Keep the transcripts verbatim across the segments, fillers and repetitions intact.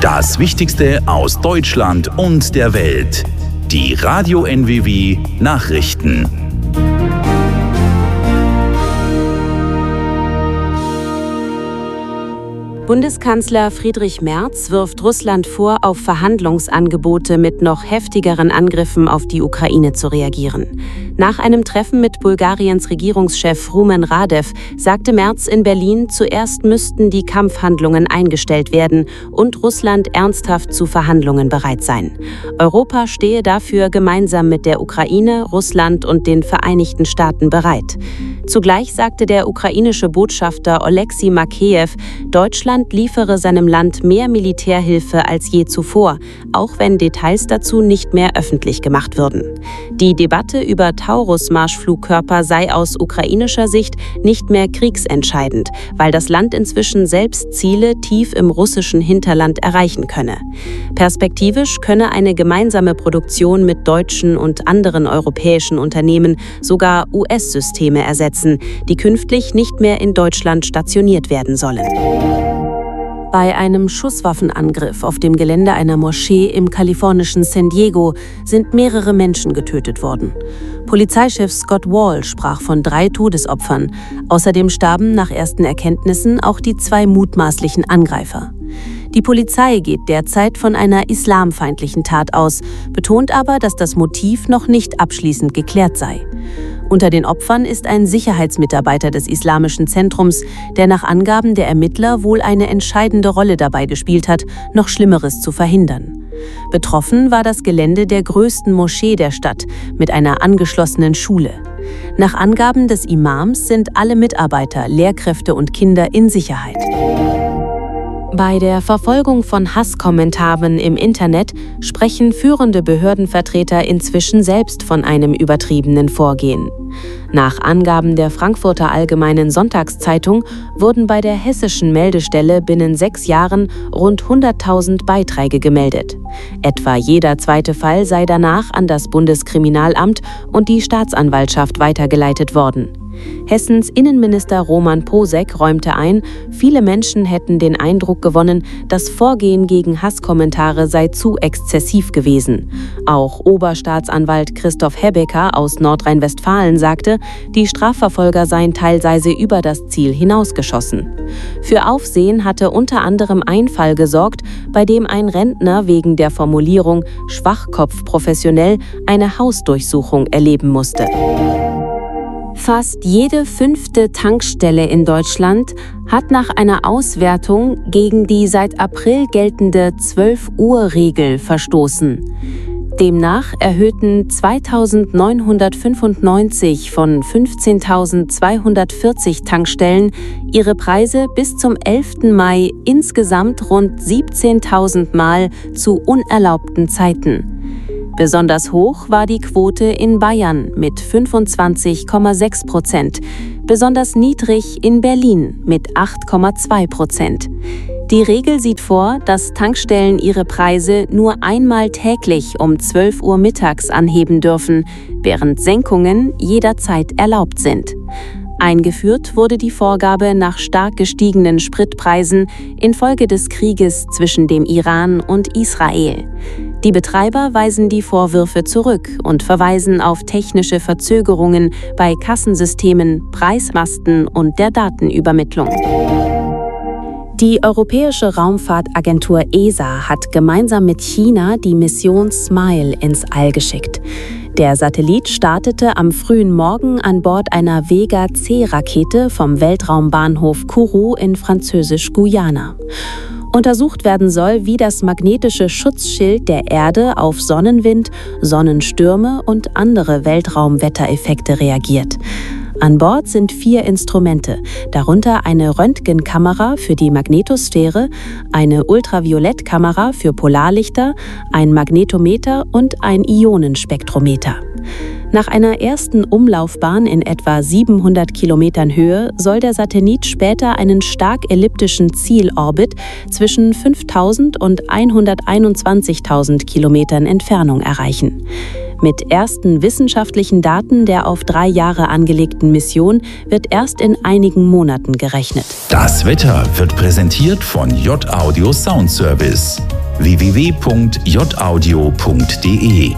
Das Wichtigste aus Deutschland und der Welt. Die Radio N W W Nachrichten. Bundeskanzler Friedrich Merz wirft Russland vor, auf Verhandlungsangebote mit noch heftigeren Angriffen auf die Ukraine zu reagieren. Nach einem Treffen mit Bulgariens Regierungschef Rumen Radev sagte Merz in Berlin, zuerst müssten die Kampfhandlungen eingestellt werden und Russland ernsthaft zu Verhandlungen bereit sein. Europa stehe dafür gemeinsam mit der Ukraine, Russland und den Vereinigten Staaten bereit. Zugleich sagte der ukrainische Botschafter Oleksiy Makeyew, Deutschland liefere seinem Land mehr Militärhilfe als je zuvor, auch wenn Details dazu nicht mehr öffentlich gemacht würden. Die Debatte über Taurus-Marschflugkörper sei aus ukrainischer Sicht nicht mehr kriegsentscheidend, weil das Land inzwischen selbst Ziele tief im russischen Hinterland erreichen könne. Perspektivisch könne eine gemeinsame Produktion mit deutschen und anderen europäischen Unternehmen sogar U S-Systeme ersetzen, die künftig nicht mehr in Deutschland stationiert werden sollen. Bei einem Schusswaffenangriff auf dem Gelände einer Moschee im kalifornischen San Diego sind mehrere Menschen getötet worden. Polizeichef Scott Wall sprach von drei Todesopfern. Außerdem starben nach ersten Erkenntnissen auch die zwei mutmaßlichen Angreifer. Die Polizei geht derzeit von einer islamfeindlichen Tat aus, betont aber, dass das Motiv noch nicht abschließend geklärt sei. Unter den Opfern ist ein Sicherheitsmitarbeiter des Islamischen Zentrums, der nach Angaben der Ermittler wohl eine entscheidende Rolle dabei gespielt hat, noch Schlimmeres zu verhindern. Betroffen war das Gelände der größten Moschee der Stadt mit einer angeschlossenen Schule. Nach Angaben des Imams sind alle Mitarbeiter, Lehrkräfte und Kinder in Sicherheit. Bei der Verfolgung von Hasskommentaren im Internet sprechen führende Behördenvertreter inzwischen selbst von einem übertriebenen Vorgehen. Nach Angaben der Frankfurter Allgemeinen Sonntagszeitung wurden bei der hessischen Meldestelle binnen sechs Jahren rund hunderttausend Beiträge gemeldet. Etwa jeder zweite Fall sei danach an das Bundeskriminalamt und die Staatsanwaltschaft weitergeleitet worden. Hessens Innenminister Roman Posek räumte ein, viele Menschen hätten den Eindruck gewonnen, das Vorgehen gegen Hasskommentare sei zu exzessiv gewesen. Auch Oberstaatsanwalt Christoph Hebbecker aus Nordrhein-Westfalen sagte, die Strafverfolger seien teilweise über das Ziel hinausgeschossen. Für Aufsehen hatte unter anderem ein Fall gesorgt, bei dem ein Rentner wegen der Formulierung Schwachkopf professionell eine Hausdurchsuchung erleben musste. Fast jede fünfte Tankstelle in Deutschland hat nach einer Auswertung gegen die seit April geltende zwölf-Uhr-Regel verstoßen. Demnach erhöhten zweitausendneunhundertfünfundneunzig von fünfzehntausendzweihundertvierzig Tankstellen ihre Preise bis zum elften Mai insgesamt rund siebzehntausend Mal zu unerlaubten Zeiten. Besonders hoch war die Quote in Bayern mit fünfundzwanzig Komma sechs Prozent, besonders niedrig in Berlin mit acht Komma zwei Prozent. Die Regel sieht vor, dass Tankstellen ihre Preise nur einmal täglich um zwölf Uhr mittags anheben dürfen, während Senkungen jederzeit erlaubt sind. Eingeführt wurde die Vorgabe nach stark gestiegenen Spritpreisen infolge des Krieges zwischen dem Iran und Israel. Die Betreiber weisen die Vorwürfe zurück und verweisen auf technische Verzögerungen bei Kassensystemen, Preismasten und der Datenübermittlung. Die Europäische Raumfahrtagentur E S A hat gemeinsam mit China die Mission SMILE ins All geschickt. Der Satellit startete am frühen Morgen an Bord einer Vega-C-Rakete vom Weltraumbahnhof Kourou in Französisch-Guyana. Untersucht werden soll, wie das magnetische Schutzschild der Erde auf Sonnenwind, Sonnenstürme und andere Weltraumwettereffekte reagiert. An Bord sind vier Instrumente, darunter eine Röntgenkamera für die Magnetosphäre, eine Ultraviolettkamera für Polarlichter, ein Magnetometer und ein Ionenspektrometer. Nach einer ersten Umlaufbahn in etwa siebenhundert Kilometern Höhe soll der Satellit später einen stark elliptischen Zielorbit zwischen fünftausend und hunderteinundzwanzigtausend Kilometern Entfernung erreichen. Mit ersten wissenschaftlichen Daten der auf drei Jahre angelegten Mission wird erst in einigen Monaten gerechnet. Das Wetter wird präsentiert von J-Audio Sound Service. w w w punkt j audio punkt d e.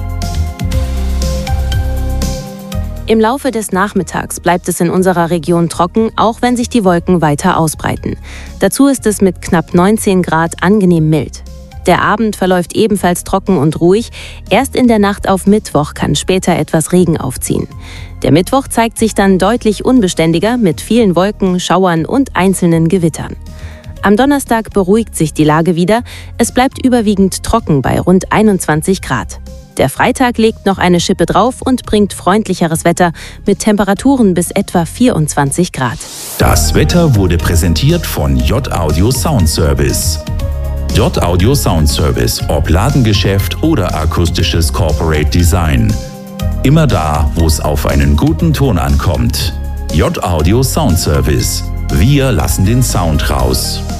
Im Laufe des Nachmittags bleibt es in unserer Region trocken, auch wenn sich die Wolken weiter ausbreiten. Dazu ist es mit knapp neunzehn Grad angenehm mild. Der Abend verläuft ebenfalls trocken und ruhig. Erst in der Nacht auf Mittwoch kann später etwas Regen aufziehen. Der Mittwoch zeigt sich dann deutlich unbeständiger mit vielen Wolken, Schauern und einzelnen Gewittern. Am Donnerstag beruhigt sich die Lage wieder. Es bleibt überwiegend trocken bei rund einundzwanzig Grad. Der Freitag legt noch eine Schippe drauf und bringt freundlicheres Wetter mit Temperaturen bis etwa vierundzwanzig Grad. Das Wetter wurde präsentiert von J-Audio Sound Service. J-Audio Sound Service, ob Ladengeschäft oder akustisches Corporate Design. Immer da, wo es auf einen guten Ton ankommt. J-Audio Sound Service. Wir lassen den Sound raus.